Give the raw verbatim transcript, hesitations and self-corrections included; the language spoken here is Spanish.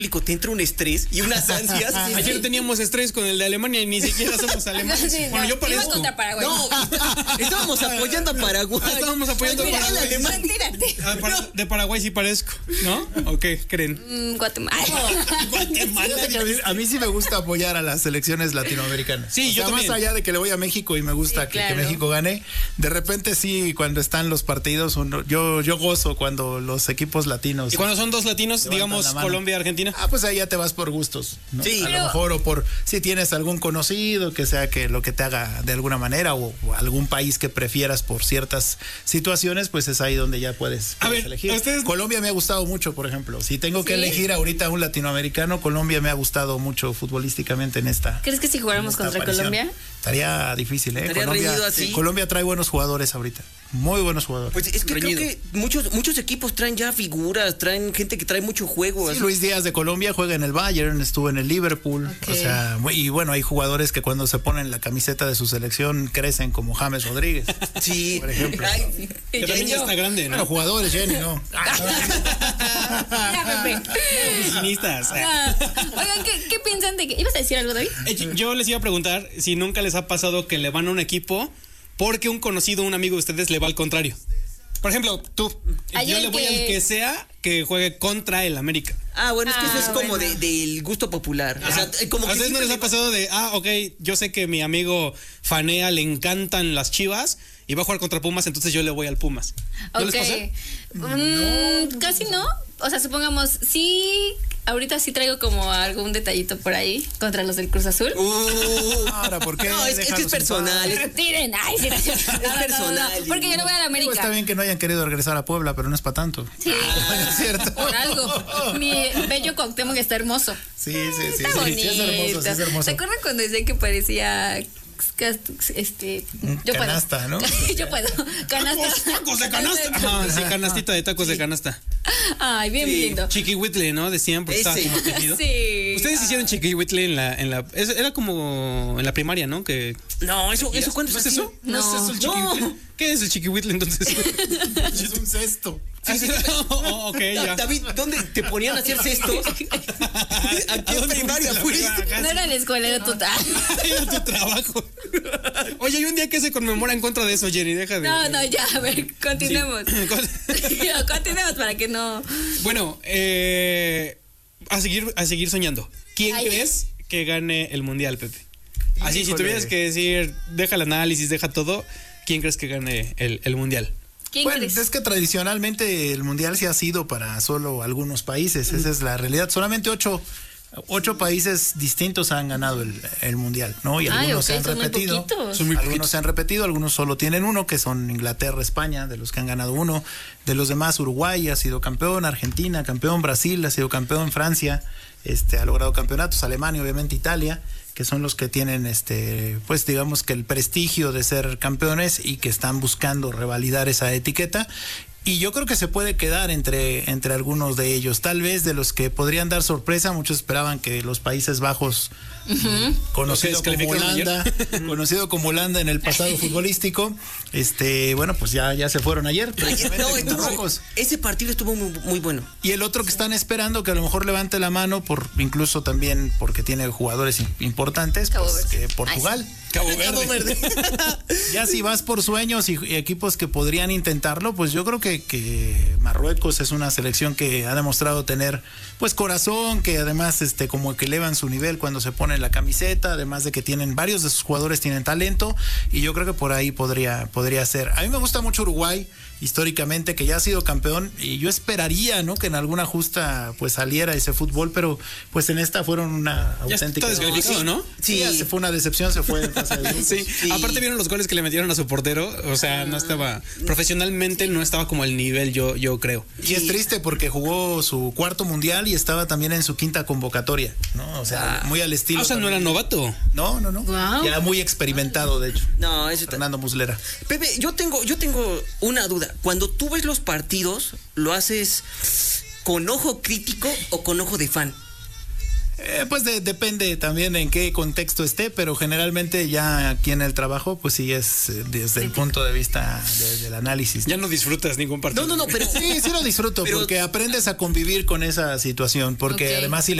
te entra un estrés y unas ansias. Ayer teníamos estrés con el de Alemania y ni siquiera somos alemanes. Sí, bueno, no, yo parezco. iba contra Paraguay. No, estábamos apoyando a Paraguay. Estábamos apoyando a Mira, Paraguay. alemán, tírate. Ah, para- de Paraguay sí parezco, ¿no? ¿O qué creen? Mm, Guatemala. Fíjate que a, mí, a mí sí me gusta apoyar a las selecciones latinoamericanas. Sí, o yo sea, también. más allá de que le voy a México y me gusta Sí, que, claro. que México gane, de repente sí, cuando están los partidos, uno, yo, yo gozo cuando los equipos latinos. Y cuando son dos latinos, levantan digamos la mano. Colombia, Argentina. Ah, pues ahí ya te vas por gustos, ¿no? Sí. A Pero- lo mejor, o por si tienes algún conocido que sea que lo que te haga de alguna manera, o, o algún país que prefieras por ciertas situaciones, pues es ahí donde ya puedes, A puedes ver, elegir. ¿a ustedes- Colombia me ha gustado mucho, por ejemplo. Si tengo que ¿Sí? elegir ahorita un latinoamericano, Colombia me ha gustado mucho futbolísticamente en esta. ¿Crees que si jugáramos esta contra aparición. Colombia? Estaría difícil, ¿eh? Estaría Colombia, reñido así. Colombia trae buenos jugadores ahorita. Muy buenos jugadores. Pues es que Reñido. creo que muchos, muchos equipos traen ya figuras, traen gente que trae mucho juego. Sí, así. Luis Díaz de Colombia juega en el Bayern, estuvo en el Liverpool. Ok. O sea, y bueno, hay jugadores que cuando se ponen la camiseta de su selección crecen, como James Rodríguez. Sí, por ejemplo. Ay, Que también ya está grande, Bueno, ¿no? jugadores, Jenny, ¿no? Ya, Pepe. Oficinistas. Ah, Oigan, ¿qué, ¿qué piensan de que... ¿Ibas a decir algo, David? Eh, yo- Yo les iba a preguntar si nunca les ha pasado que le van a un equipo porque un conocido, un amigo de ustedes le va al contrario. Por ejemplo, tú. Ayer yo le voy que- al que sea que juegue contra el América. Ah, bueno, es que eso Ah, es como bueno. de- del gusto popular. O sea, como ¿A que ustedes no siempre les le ha va- pasado de, ah, ok, yo sé que mi amigo Fanea le encantan las Chivas y va a jugar contra Pumas, entonces yo le voy al Pumas? ¿No les pasa? Mm, casi no. O sea, supongamos, sí, ahorita sí traigo como algún detallito por ahí contra los del Cruz Azul. Uh, Ahora, ¿por qué? No, es, es que es Déjalos en personal. paz. es- Retiren, ay, sí, no, no, no, no, personal, no, porque yo no voy a la Digo, América. está bien que no hayan querido regresar a Puebla, pero no es para tanto. Sí, Es cierto. por algo. Mi bello Cuauhtémoc está hermoso. Sí, sí, sí. Está sí, bonito. sí, es hermoso, sí es hermoso. ¿Se acuerdan cuando decían que parecía este yo Canasta, puedo. ¿no? Yo puedo. Canasta. Tacos de canasta. Ajá, sí, canastita de tacos de canasta. Ay, bien Sí. lindo. Chiquihuitle, ¿no? Decían, porque estaba Ese. como tímido. Sí. Ustedes hicieron chiquihuitle en la, en la, eso era como en la primaria, ¿no? Que No, eso, eso ¿cuándo ¿no es se hacía? eso? ¿No, es No. eso el chiquihuitle? ¿Qué es el chiquihuitle entonces? Es un cesto. Ah, sí. Oh, ok, ya. David, ¿dónde te ponían a hacer cestos? ¿A ¿A qué dónde primaria fuiste la fuiste? primera? No era la escuela, era total. Era tu trabajo. Oye, hay un día que se conmemora en contra de eso, Jenny, deja de... No, no, ya, a ver, continuemos. Ya, continuemos para que no. Bueno, eh, a seguir, a seguir soñando. ¿Quién Ay. crees que gane el mundial, Pepe? Así, si Híjole. tuvieras que decir, deja el análisis, deja todo, ¿quién crees que gane el, el mundial? ¿Quién Bueno, crees? es que tradicionalmente el mundial sí ha sido para solo algunos países, esa es la realidad. Solamente ocho, ocho países distintos han ganado el, el mundial, ¿no? Y Ay, algunos ok, se han son muy repetido. poquitos. Son muy algunos poquitos. se han repetido, algunos solo tienen uno, que son Inglaterra, España, de los que han ganado uno. De los demás, Uruguay ha sido campeón, Argentina campeón, Brasil ha sido campeón, Francia este ha logrado campeonatos, Alemania, obviamente Italia, que son los que tienen este pues digamos que el prestigio de ser campeones y que están buscando revalidar esa etiqueta. Y yo creo que se puede quedar entre, entre algunos de ellos. Tal vez de los que podrían dar sorpresa, muchos esperaban que los Países Bajos, conocido ¿Los que como descalificaron Holanda, ayer? conocido como Holanda en el pasado futbolístico, este bueno, pues ya, ya se fueron ayer. precisamente No, con los estuvo- rojos. ese partido estuvo muy, muy bueno. Y el otro que están esperando que a lo mejor levante la mano, por incluso también porque tiene jugadores im- importantes, Cabo pues, Verde. que Portugal. Cabo Cabo Verde. Ya si vas por sueños y, y equipos que podrían intentarlo, pues yo creo que, que Marruecos es una selección que ha demostrado tener pues corazón, que además este como que elevan su nivel cuando se ponen la camiseta, además de que tienen varios de sus jugadores tienen talento, y yo creo que por ahí podría podría ser. A mí me gusta mucho Uruguay históricamente, que ya ha sido campeón, y yo esperaría, ¿no?, que en alguna justa pues saliera ese fútbol, pero pues en esta fueron una Ya auténtica está descalificado, ¿no? Sí, ya se fue una decepción, se fue en fase de grupos. Sí. Sí. Aparte vieron los goles que le metieron a su portero, o sea, no estaba, profesionalmente no estaba como el nivel, yo, yo creo. Y es triste porque jugó su cuarto mundial y estaba también en su quinta convocatoria, ¿no? O sea, muy al estilo. Ah, o sea, no era también. novato. No, no, no. Guau. Ya muy experimentado, de hecho. No, eso está- Fernando Muslera. Pepe, yo tengo, yo tengo una duda. Cuando tú ves los partidos, ¿lo haces con ojo crítico o con ojo de fan? Eh, pues de- depende también en qué contexto esté, pero generalmente ya aquí en el trabajo, pues sí es eh, desde el punto de vista de- del análisis. Ya no disfrutas ningún partido. No, no, no, pero Sí, sí lo disfruto Pero- porque aprendes a convivir con esa situación, porque Ok. además si